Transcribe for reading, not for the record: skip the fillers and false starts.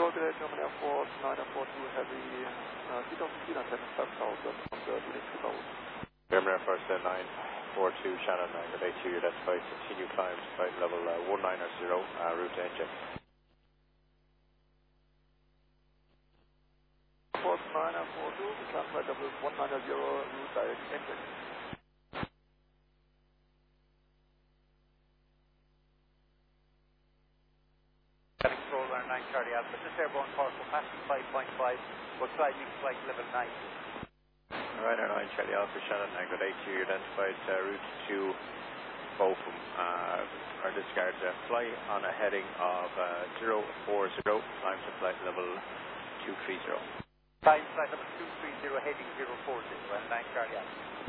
Belgrade, German Air Force 942 Heavy, 3000 feet and 75,000 on the Munich road. German Air Force 942 Shannon, good day to you, identified, continue climb to flight level 190, route to NJ. Force 942, we climb flight level 190, route direct NJ. Control around 9 Charlie Alpha, this airborne course will pass 5.5, we're climbing flight level 9. Ryder 9 Charlie Alpha Shannon, good day to you, identified, route to Bochum, or discard fly on a heading of 040, climb to flight level 230. Climb flight level 230, heading 040, and 9 Charlie Alpha.